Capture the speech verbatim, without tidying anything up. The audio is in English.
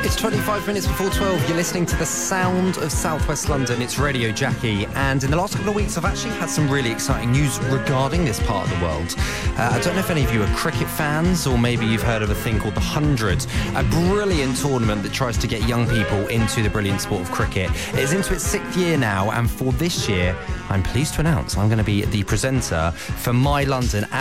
It's twenty-five minutes before twelve. You're listening to the sound of Southwest London. It's Radio Jackie. And in the last couple of weeks, I've actually had some really exciting news regarding this part of the world. Uh, I don't know if any of you are cricket fans, or maybe you've heard of a thing called the Hundred, a brilliant tournament that tries to get young people into the brilliant sport of cricket. It is into its sixth year now, and for this year, I'm pleased to announce I'm going to be the presenter for My London